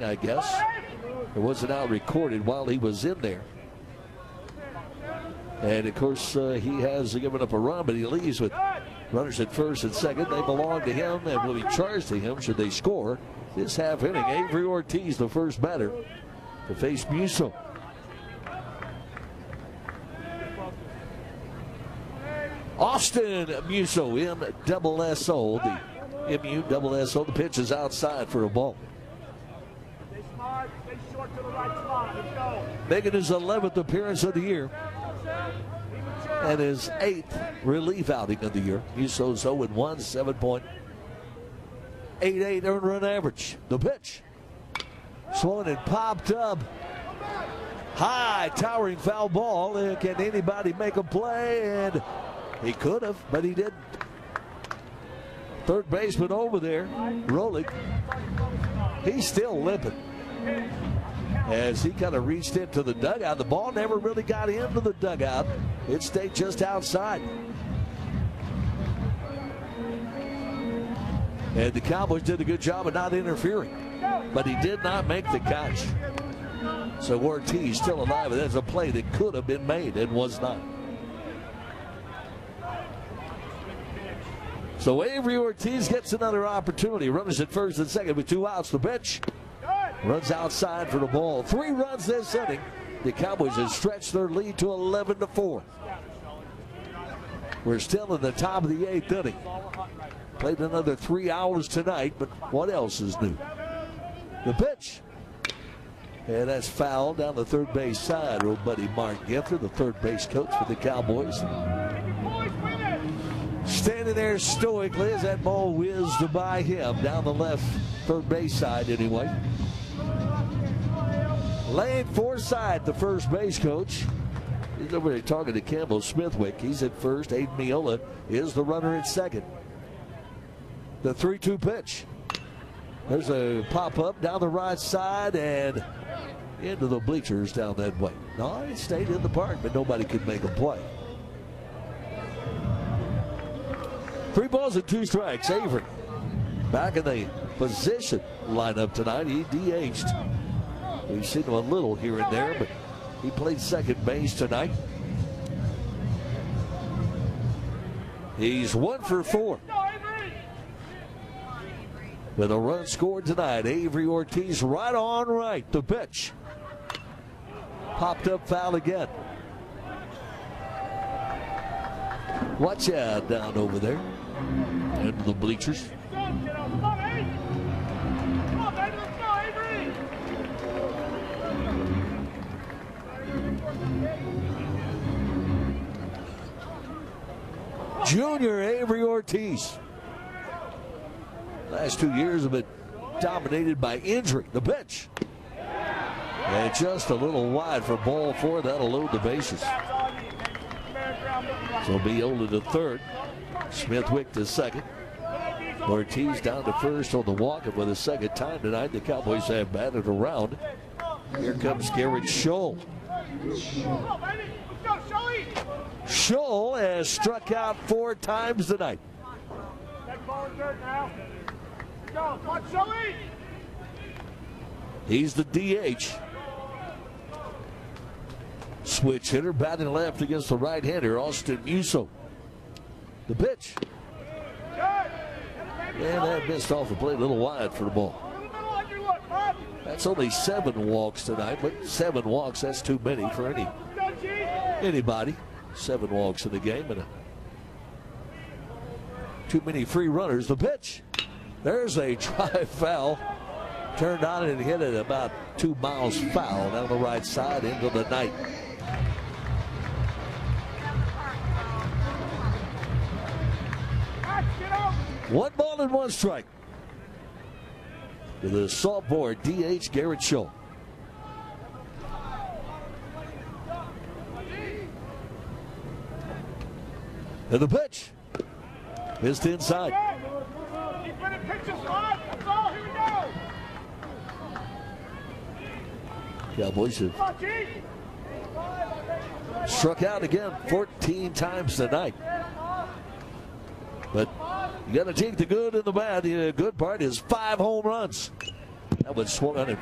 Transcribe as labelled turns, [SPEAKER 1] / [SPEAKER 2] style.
[SPEAKER 1] thing, I guess. It wasn't out recorded while he was in there. And, of course, he has given up a run, but he leaves with runners at first and second. They belong to him and will be charged to him should they score this half inning. Avery Ortiz, the first batter, to face Musso. Austin Musso, M-double-S-O. The M-U-double-S-O. The pitch is outside for a ball. Making his 11th appearance of the year and his 8th relief outing of the year. Musso's 0-1, 7.88 earned run average. The pitch. Swung and popped up. High, towering foul ball. Can anybody make a play? And he could have, but he didn't. Third baseman over there, Rolik. He's still limping as he kind of reached into the dugout. The ball never really got into the dugout. It stayed just outside. And the Cowboys did a good job of not interfering, but he did not make the catch. So Ortiz still alive, and that's a play that could have been made and was not. So Avery Ortiz gets another opportunity. Runners at first and second with 2 outs. The pitch runs outside for the ball. 3 runs this inning. The Cowboys have stretched their lead to 11-4. We're still in the top of the 8th inning. Played another 3 hours tonight, but what else is new? The pitch. And that's foul down the third base side. Old buddy Mark Gifter, the third base coach for the Cowboys. Standing there stoically as that ball whizzed by him down the left third base side anyway. Lane Forsythe, the first base coach. He's over there talking to Campbell Smithwick. He's at first. Aiden Miola is the runner at second. The 3-2 pitch. There's a pop-up down the right side and into the bleachers down that way. No, it stayed in the park, but nobody could make a play. 3 balls and 2 strikes. Avery back in the position lineup tonight. He DH'd. We've seen him a little here and there, but he played second base tonight. He's 1 for 4. With a run scored tonight, Avery Ortiz right on right. The pitch. Popped up foul again. Watch out down over there. Into the bleachers. Junior Avery Ortiz. Last 2 years have been dominated by injury. The pitch. And just a little wide for ball 4. That'll load the bases. So Miola to third. Smithwick to second. Ortiz down to first on the walk, and with a second time tonight, the Cowboys have batted around. Here comes Garrett Scholl. Scholl has struck out 4 times tonight. He's the DH. Switch hitter, batting left against the right-hander, Austin Musso. The pitch. And that missed off the plate, a little wide for the ball. That's only 7 walks tonight, but 7 walks, that's too many for anybody. 7 walks in the game, and too many free runners. The pitch. There's a drive foul. Turned on and hit it about 2 miles foul down the right side into the night. One ball and 1 strike. To the sophomore DH Garrett Scholl. And the pitch. Missed inside. Cowboys have struck out again 14 times tonight. But you got to take the good and the bad. The good part is 5 home runs. That was swung on it.